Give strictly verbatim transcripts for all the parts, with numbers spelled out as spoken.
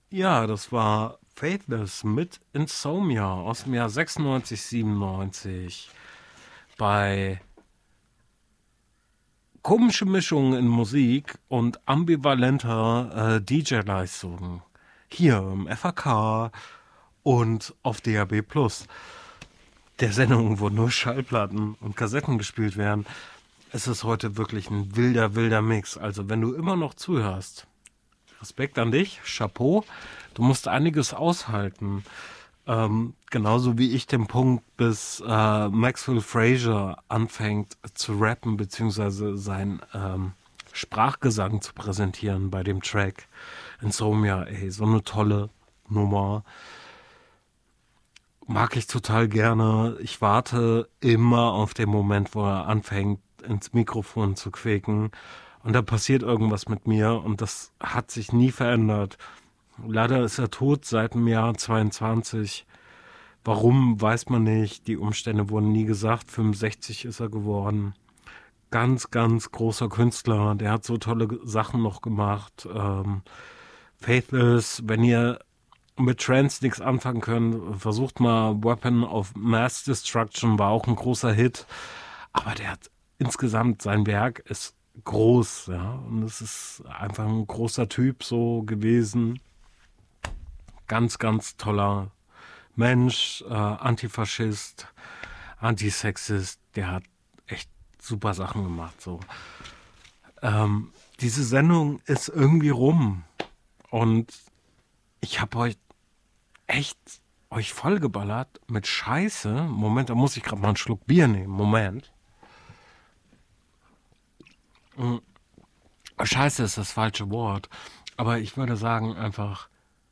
Ja, das war Faithless mit Insomnia aus dem Jahr sechsundneunzig, siebenundneunzig. Bei komische Mischungen in Musik und ambivalenter äh, D J-Leistung. Hier im F A K und auf D A B Plus. Der Sendung, wo nur Schallplatten und Kassetten gespielt werden. Es ist heute wirklich ein wilder, wilder Mix. Also wenn du immer noch zuhörst, Respekt an dich, Chapeau. Du musst einiges aushalten. Ähm, genauso wie ich den Punkt, bis äh, Maxwell Frazier anfängt zu rappen, beziehungsweise sein ähm, Sprachgesang zu präsentieren bei dem Track Insomnia. Ey, so eine tolle Nummer. Mag ich total gerne. Ich warte immer auf den Moment, wo er anfängt, ins Mikrofon zu quäken. Und da passiert irgendwas mit mir und das hat sich nie verändert. Leider ist er tot seit dem Jahr zweiundzwanzig. Warum, weiß man nicht. Die Umstände wurden nie gesagt. fünfundsechzig ist er geworden. Ganz, ganz großer Künstler. Der hat so tolle Sachen noch gemacht. Ähm, Faithless, wenn ihr mit Trance nichts anfangen könnt, versucht mal Weapon of Mass Destruction, war auch ein großer Hit. Aber der hat insgesamt, sein Werk ist groß, ja. Und es ist einfach ein großer Typ so gewesen. Ganz, ganz toller Mensch, äh, Antifaschist, Antisexist, der hat echt super Sachen gemacht. So. Ähm, diese Sendung ist irgendwie rum und ich habe euch echt euch vollgeballert mit Scheiße. Moment, da muss ich gerade mal einen Schluck Bier nehmen. Moment. Mm, Scheiße ist das falsche Wort. Aber ich würde sagen, einfach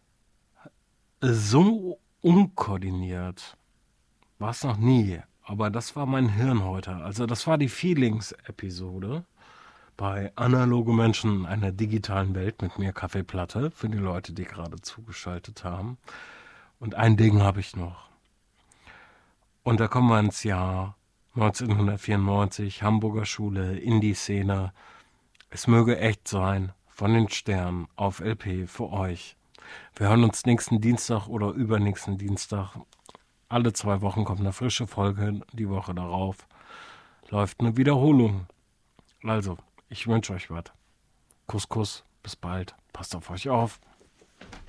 so unkoordiniert war es noch nie. Aber das war mein Hirn heute. Also das war die Feelings-Episode bei Analoge Menschen einer digitalen Welt mit mir Kaffeeplatte für die Leute, die gerade zugeschaltet haben. Und ein Ding habe ich noch. Und da kommen wir ins Jahr neunzehnhundertvierundneunzig, Hamburger Schule, Indie-Szene. Es möge echt sein, von den Sternen auf L P für euch. Wir hören uns nächsten Dienstag oder übernächsten Dienstag. Alle zwei Wochen kommt eine frische Folge, die Woche darauf läuft eine Wiederholung. Also, ich wünsche euch was. Kuss, Kuss, bis bald. Passt auf euch auf.